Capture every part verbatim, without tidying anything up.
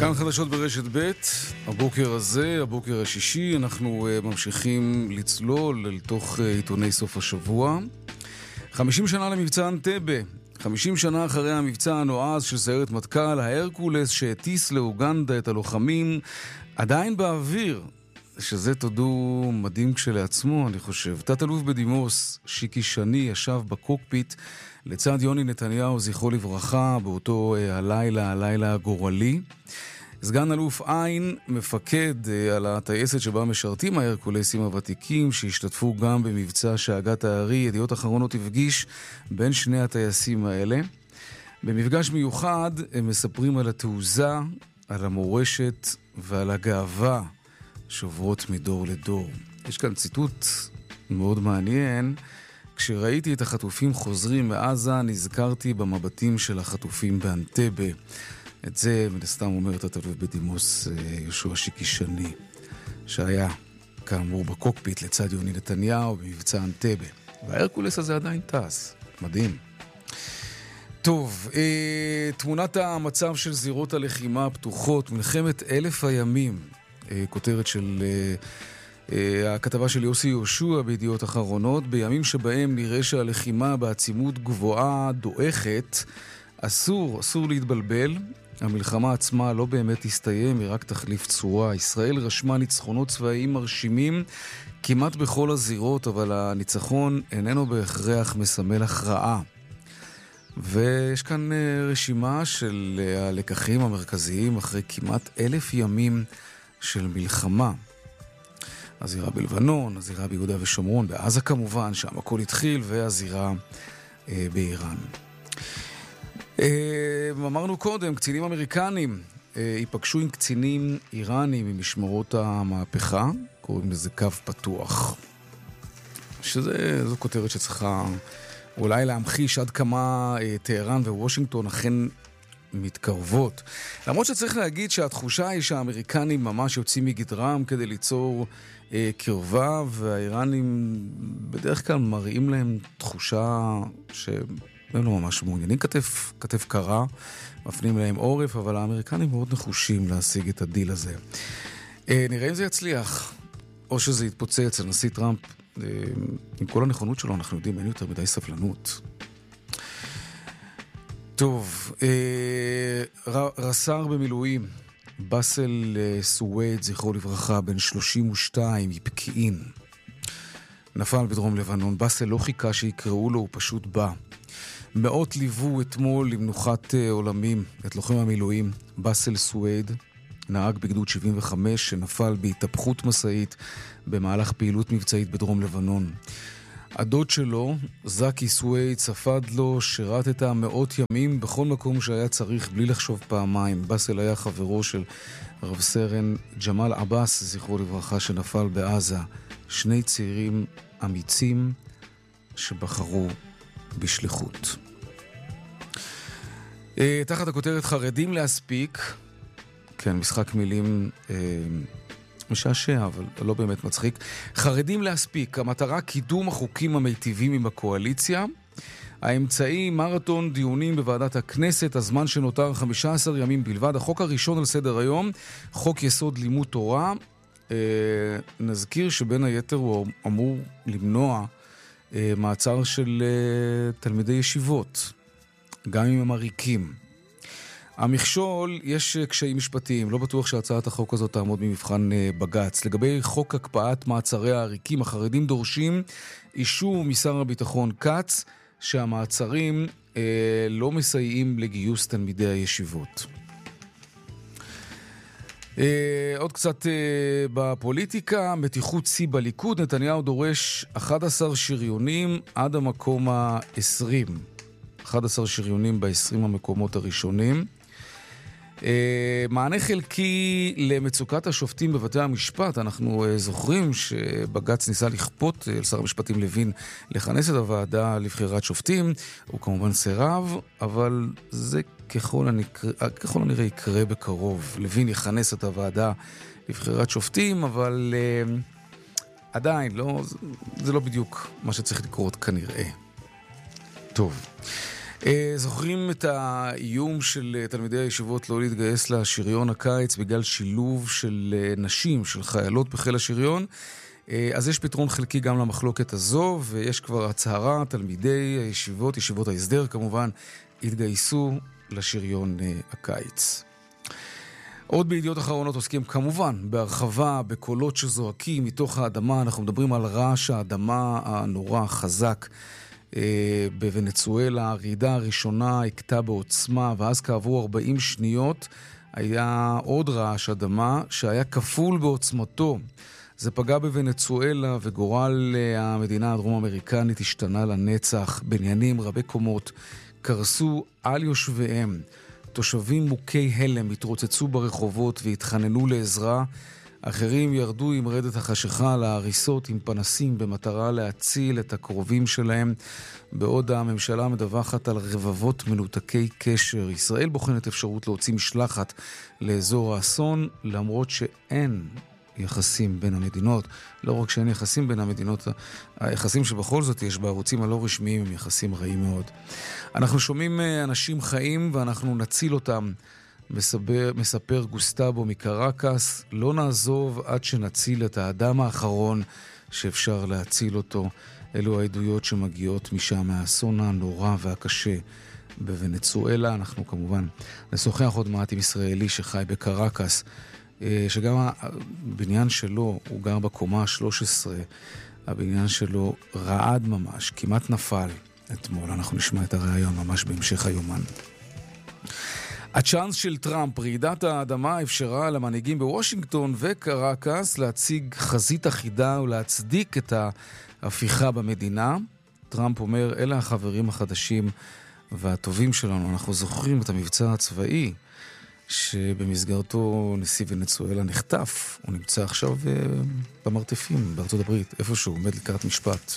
כאן חדשות ברשת ב', הבוקר הזה, הבוקר השישי, אנחנו uh, ממשיכים לצלול לתוך uh, עיתוני סוף השבוע. חמישים שנה למבצע אנטבה, חמישים שנה אחרי המבצע הנועז של סיירת מטכ"ל, ההרקולס שהטיס לאוגנדה את הלוחמים עדיין באוויר, שזה תודו מדהים כשלעצמו, אני חושב. תת-אלוף בדימוס שיקי שני ישב בקוקפיט לצד יוני נתניהו, זכרו לברכה, באותו uh, הלילה, הלילה הגורלי. סגן אלוף עין מפקד uh, על הטייסת שבה משרתים ההרקולסים הוותיקים, שהשתתפו גם במבצע שאגת הארי. ידיעות אחרונות הפגיש בין שני הטייסים האלה. במפגש מיוחד הם מספרים על התעוזה, על המורשת ועל הגאווה שעוברות מדור לדור. יש כאן ציטוט מאוד מעניין. כשראיתי את החטופים חוזרים מעזה, נזכרתי במבטים של החטופים באנטבה. את זה מן הסתם אומר תת-אלוף בדימוס יהושע שיקי שני, שהיה כאמור בקוקפיט לצד יוני נתניהו במבצע אנטבה. וההרקולס הזה עדיין טס. מדהים. טוב, אה, תמונת המצב של זירות הלחימה הפתוחות, מלחמת אלף הימים, אה, כותרת של אה, אה, הכתבה של יוסי יהושע בידיעות אחרונות. בימים שבהם נראה שהלחימה בעצימות גבוהה דועכת, אסור, אסור להתבלבל. המלחמה עצמה לא באמת תסתיים, היא רק תחליף צורה. ישראל רשמה ניצחונות צבאיים מרשימים כמעט בכל הזירות, אבל הניצחון איננו בהכרח מסמל הכרעה. ויש כאן רשימה של הלקחים המרכזיים אחרי כמעט אלף ימים של מלחמה. הזירה בלבנון, הזירה ביהודה ושומרון, בעזה כמובן, שם הכל התחיל, והזירה אה, באיראן. אה, אמרנו קודם, קצינים אמריקנים אה, ייפגשו עם קצינים איראנים ממשמרות המהפכה, קוראים לזה קו פתוח. שזה, זו כותרת שצריכה אולי להמחיש עד כמה אה, טהרן ווושינגטון אכן מתקרבות. למרות שצריך להגיד שהתחושה היא שהאמריקנים ממש יוצאים מגדרם כדי ליצור אה, קרבה, והאיראנים בדרך כלל מראים להם תחושה שהם לא ממש מעוניינים. כתף, כתף קרה, מפנים להם עורף, אבל האמריקנים מאוד נחושים להשיג את הדיל הזה. אה, נראה אם זה יצליח, או שזה יתפוצץ. הנשיא טראמפ, אה, עם כל הנכונות שלו, אנחנו יודעים, אין יותר מדי סבלנות. טוב, אה, רס"ר במילואים, בסל סווייד, זכרו לברכה, בן שלושים ושתיים, מפקיעין. נפל בדרום לבנון. בסל לא חיכה שיקראו לו, הוא פשוט בא. מאות ליוו אתמול למנוחת עולמים את לוחם המילואים, בסל סווייד, נהג בגדוד שבעים וחמש, שנפל בהתהפכות מסעית במהלך פעילות מבצעית בדרום לבנון. הדוד שלו, זקי סווייד, ספד לו, שירת את המאות ימים בכל מקום שהיה צריך בלי לחשוב פעמיים. בסל היה חברו של רב סרן ג'מאל עבאס, זכרו לברכה, שנפל בעזה. שני צעירים אמיצים שבחרו בשליחות. תחת הכותרת חרדים להספיק, כן, משחק מילים אה, משעשע, אבל לא באמת מצחיק. חרדים להספיק, המטרה קידום החוקים המיטיבים עם הקואליציה. האמצעי מרתון דיונים בוועדת הכנסת, הזמן שנותר חמישה עשר ימים בלבד. החוק הראשון על סדר היום, חוק יסוד לימוד תורה. אה, נזכיר שבין היתר הוא אמור למנוע אה, מעצר של אה, תלמידי ישיבות, גם אם הם עריקים. המכשול, יש קשיים משפטיים, לא בטוח שהצעת החוק הזאת תעמוד במבחן בג"ץ. לגבי חוק הקפאת מעצרי העריקים, החרדים דורשים אישור משר הביטחון כץ שהמעצרים אה, לא מסייעים לגיוס תלמידי הישיבות. אה, עוד קצת אה, בפוליטיקה, מתיחות שיא בליכוד, נתניהו דורש אחד עשר שריונים עד המקום ה-עשרים. אחד עשר שריונים ב-עשרים המקומות הראשונים. מענה חלקי למצוקת השופטים בבתי המשפט. אנחנו זוכרים שבג"ץ ניסה לכפות על שר המשפטים לוין לכנס את הוועדה לבחירת שופטים. הוא כמובן סירב, אבל זה ככל הנקרא, ככל הנראה יקרה בקרוב. לוין יכנס את הוועדה לבחירת שופטים, אבל uh, עדיין לא, זה לא בדיוק מה שצריך לקרות כנראה. טוב. זוכרים את האיום של תלמידי הישיבות לא להתגייס לשריון הקיץ בגלל שילוב של נשים, של חיילות בחיל השריון? אז יש פתרון חלקי גם למחלוקת הזו, ויש כבר הצהרה, תלמידי הישיבות, ישיבות ההסדר כמובן, התגייסו לשריון הקיץ. עוד בידיעות אחרונות עוסקים כמובן בהרחבה, בקולות שזועקים מתוך האדמה. אנחנו מדברים על רעש האדמה הנורא חזק בוונצואלה. הרעידה הראשונה הכתה בעוצמה, ואז כעבור ארבעים שניות היה עוד רעש אדמה שהיה כפול בעוצמתו. זה פגע בוונצואלה, וגורל המדינה הדרום-אמריקנית השתנה לנצח. בניינים רבי קומות קרסו על יושביהם. תושבים מוכי הלם התרוצצו ברחובות והתחננו לעזרה. אחרים ירדו עם רדת החשיכה להריסות עם פנסים במטרה להציל את הקרובים שלהם. בעוד הממשלה מדווחת על רבבות מנותקי קשר. ישראל בוחנת אפשרות להוציא משלחת לאזור האסון, למרות שאין יחסים בין המדינות. לא רק שאין יחסים בין המדינות, היחסים שבכל זאת יש בערוצים הלא רשמיים הם יחסים רעים מאוד. אנחנו שומעים אנשים חיים ואנחנו נציל אותם. מספר, מספר גוסטבו מקרקס, לא נעזוב עד שנציל את האדם האחרון שאפשר להציל אותו. אלו העדויות שמגיעות משם, מהאסון הנורא והקשה בוונצואלה. אנחנו כמובן נשוחח עוד מעט עם ישראלי שחי בקרקס, שגם הבניין שלו, הוא גר בקומה ה-שלוש עשרה, הבניין שלו רעד ממש, כמעט נפל אתמול. אנחנו נשמע את הרעיון ממש בהמשך היומן. הצ'אנס של טראמפ, רעידת האדמה אפשרה למנהיגים בוושינגטון וקרקס להציג חזית אחידה ולהצדיק את ההפיכה במדינה. טראמפ אומר, אלה החברים החדשים והטובים שלנו. אנחנו זוכרים את המבצע הצבאי שבמסגרתו נשיא ונצואלה נחטף. הוא נמצא עכשיו במרתפים בארצות הברית, איפשהו, עומד לקראת משפט.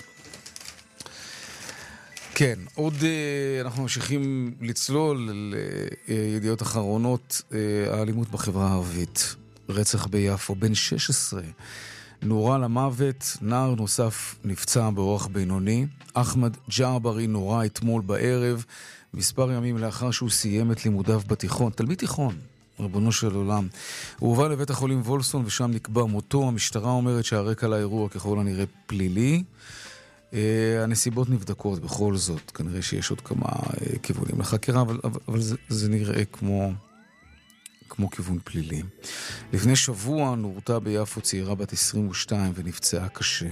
כן, עוד אנחנו ממשיכים לצלול לידיעות אחרונות. האלימות בחברה הערבית, רצח ביפו, בן שש עשרה נורה למוות, נער נוסף נפצע באורח בינוני. אחמד ג'עברי נורה אתמול בערב, מספר ימים לאחר שהוא סיים את לימודיו בתיכון, תלמיד תיכון, רבונו של עולם. הוא הובא לבית החולים וולפסון ושם נקבע מותו. המשטרה אומרת שהרקע לאירוע ככל הנראה פלילי. הנסיבות נבדקות בכל זאת, כנראה שיש עוד כמה כיוונים לחקירה, אבל, אבל, אבל זה, זה נראה כמו, כמו כיוון פלילי. לפני שבוע נורתה ביפו צעירה בת עשרים ושתיים ונפצעה קשה.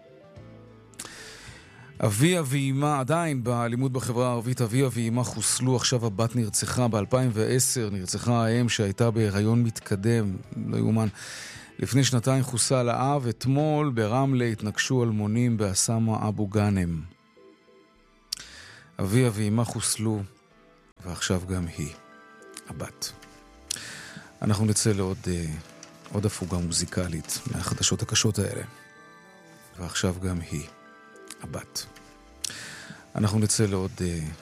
אביה ואימה, עדיין באלימות בחברה הערבית, אביה ואימה חוסלו. עכשיו הבת נרצחה ב-אלפיים ועשר, נרצחה האם שהייתה בהיריון מתקדם, לא יאומן. לפני שנתיים חוסל האב. אתמול ברמלה התנגשו אלמונים באסמה אבו גאנם. אביה ואימה חוסלו, ועכשיו גם היא, הבת. אנחנו נצא לעוד עוד הפוגה מוזיקלית מהחדשות הקשות האלה. ועכשיו גם היא, הבת. אנחנו נצא לעוד